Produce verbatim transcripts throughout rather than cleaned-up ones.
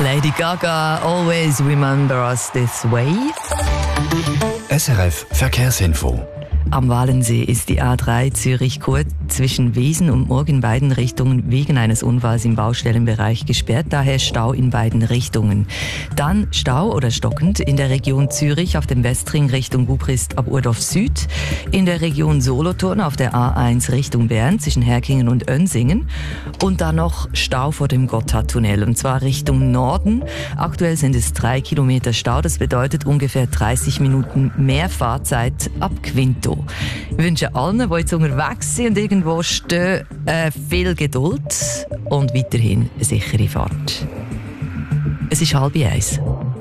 Lady Gaga, always remember us this way. S R F Verkehrsinfo. Am Walensee ist die A drei Zürich-Chur zwischen Wiesen und Murg in beiden Richtungen wegen eines Unfalls im Baustellenbereich gesperrt, daher Stau in beiden Richtungen. Dann Stau oder stockend in der Region Zürich auf dem Westring Richtung Bubrist ab Urdorf Süd, in der Region Solothurn auf der A eins Richtung Bern zwischen Herkingen und Önsingen und dann noch Stau vor dem Gotthardtunnel und zwar Richtung Norden. Aktuell sind es drei Kilometer Stau, das bedeutet ungefähr dreißig Minuten mehr Fahrzeit ab Quinto. Ich wünsche allen, die jetzt unterwegs sind und irgendwo stehen, äh, viel Geduld und weiterhin eine sichere Fahrt. Es ist halb eins.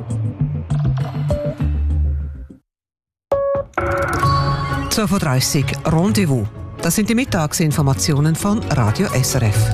zwölf Uhr dreißig Rendezvous. Das sind die Mittagsinformationen von Radio S R F.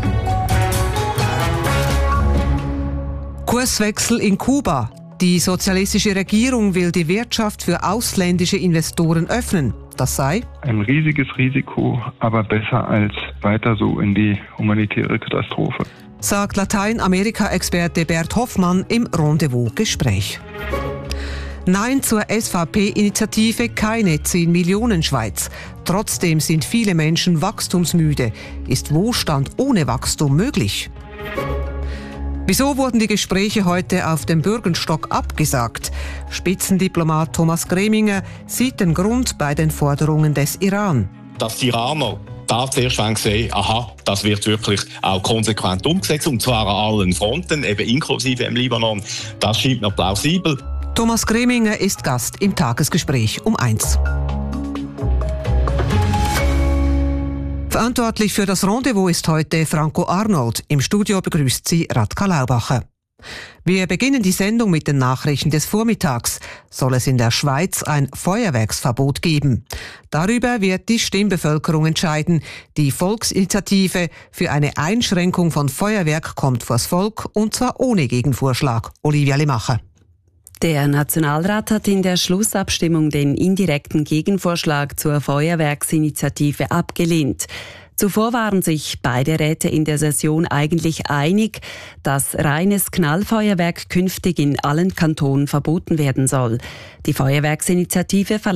Kurswechsel in Kuba. Die sozialistische Regierung will die Wirtschaft für ausländische Investoren öffnen. Das sei ein riesiges Risiko, aber besser als weiter so in die humanitäre Katastrophe, sagt Lateinamerika-Experte Bert Hoffmann im Rendezvous-Gespräch. Nein zur S V P-Initiative Keine zehn Millionen Schweiz. Trotzdem sind viele Menschen wachstumsmüde. Ist Wohlstand ohne Wachstum möglich? Wieso wurden die Gespräche heute auf dem Bürgenstock abgesagt? Spitzendiplomat Thomas Greminger sieht den Grund bei den Forderungen des Iran. Dass die Iraner da zuerst sehen, aha, das wird wirklich auch konsequent umgesetzt, und zwar an allen Fronten, eben inklusive im Libanon, das scheint mir plausibel. Thomas Greminger ist Gast im Tagesgespräch um eins. Verantwortlich für das Rendezvous ist heute Franco Arnold. Im Studio begrüßt sie Radka Laubacher. Wir beginnen die Sendung mit den Nachrichten des Vormittags. Soll es in der Schweiz ein Feuerwerksverbot geben? Darüber wird die Stimmbevölkerung entscheiden. Die Volksinitiative für eine Einschränkung von Feuerwerk kommt vors Volk, und zwar ohne Gegenvorschlag. Olivia Limacher. Der Nationalrat hat in der Schlussabstimmung den indirekten Gegenvorschlag zur Feuerwerksinitiative abgelehnt. Zuvor waren sich beide Räte in der Session eigentlich einig, dass reines Knallfeuerwerk künftig in allen Kantonen verboten werden soll. Die Feuerwerksinitiative